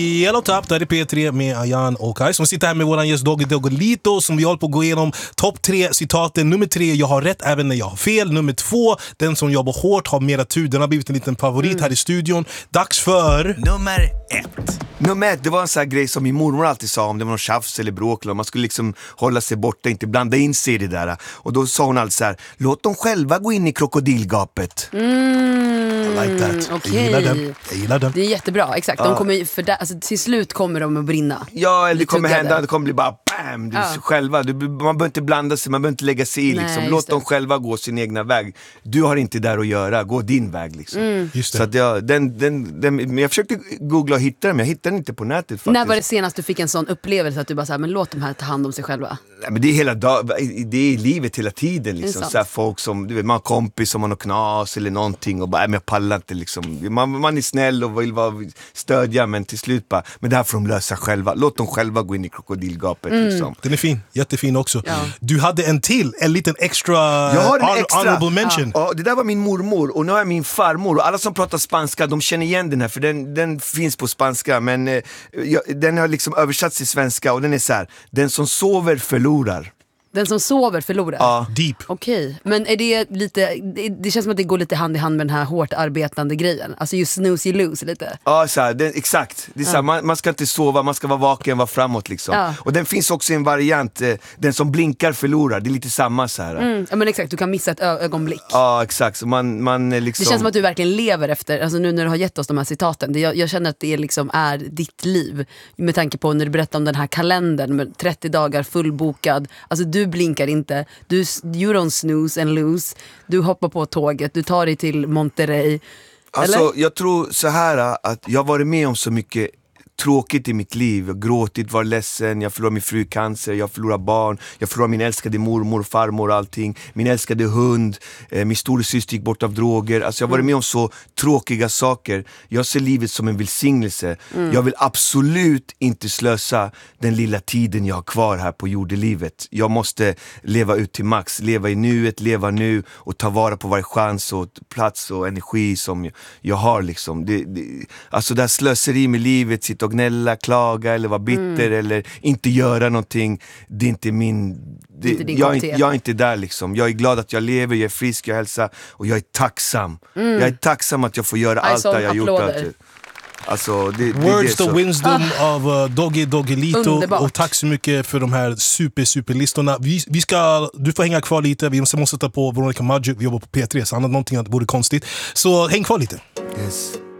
Yellow Top, där är P3 med Ayan och Kaj som sitter här med våran gäst Doggy Doggelito som vi håller på att gå igenom topp 3 citaten. Nummer 3, jag har rätt även när jag har fel. Nummer 2, den som jobbar hårt har mera tur. Den har blivit en liten favorit här i studion. Dags för nummer 1. Nummer 1, det var en sån här grej som min mormor alltid sa om det var någon tjafs eller bråk eller man skulle liksom hålla sig borta, inte blanda in sig i det där. Och då sa hon alltid så här: låt dem själva gå in i krokodilgapet. I like that. Okay. Jag gillar den. Det är jättebra, exakt. De kommer, för där, alltså, till slut kommer de att brinna. Ja, eller det kommer hända, det kommer bli bara bam, du själva. Man behöver inte blanda sig, man behöver inte lägga sig i liksom. Låt dem själva gå sin egna väg. Du har inte där att göra, gå din väg liksom. Just det. Så att jag försökte googla och hitta den, men jag hittade den inte på nätet faktiskt. När var det senast du fick en sån upplevelse att du bara så här, men låt dem här ta hand om sig själva? Nej, men det är hela det är i livet hela tiden liksom. Så här, folk som, du vet, man har kompis som har något knas eller någonting och bara, men jag pallar inte liksom. Man är snäll och vill stödja, men till slut bara, men det här får de lösa själva. Låt dem själva gå in i krokodilgapet liksom. Den är fin, jättefin också. Du hade en liten extra, honorable mention. Ja, det där var min mormor och nu har jag min farmor. Och alla som pratar spanska, de känner igen den här, för den finns på spanska, men den har liksom översatts till svenska och den är så här: den som sover förlorar. Den som sover förlorar? Ja. Deep. Okej, men är det lite, det känns som att det går lite hand i hand med den här hårt arbetande grejen. Alltså just snooze you lose lite. Ja, så här, exakt. Det är så här, man ska inte sova, man ska vara vaken, vara framåt liksom. Ja. Och den finns också i en variant, den som blinkar förlorar. Det är lite samma så här. Ja men exakt, du kan missa ett ögonblick. Ja, exakt. Så man liksom... Det känns som att du verkligen lever efter, alltså nu när du har gett oss de här citaten. Jag känner att det liksom är ditt liv. Med tanke på när du berättar om den här kalendern med 30 dagar fullbokad. Alltså du blinkar inte, you don't snooze and lose. Du hoppar på tåget, du tar dig till Monterrey. Alltså eller? jag tror så här att jag har varit med om så mycket tråkigt i mitt liv. Jag har gråtit, var ledsen, jag förlorade min fru cancer, jag förlorade barn, jag förlorade min älskade mormor, farmor och allting, min älskade hund, min storasyster gick bort av droger. Alltså jag har varit med om så tråkiga saker. Jag ser livet som en välsignelse. Jag vill absolut inte slösa den lilla tiden jag har kvar här på jordelivet. Jag måste leva ut till max, leva i nuet, leva nu och ta vara på varje chans och plats och energi som jag har liksom. Alltså det här slöseri med livet, sitta och gnälla, klaga eller vara bitter eller inte göra någonting, det är inte min... Jag är inte där liksom. Jag är glad att jag lever, jag är frisk, jag hälsar och jag är tacksam. Jag är tacksam att jag får göra allt det jag har gjort. Alltså, Words to wisdom av Doggy Doggelito. Underbart. Och tack så mycket för de här superlistorna. Du får hänga kvar lite. Vi måste ta på Veronica Maggio. Vi jobbar på P3, så annat någonting vore konstigt. Så häng kvar lite. Yes.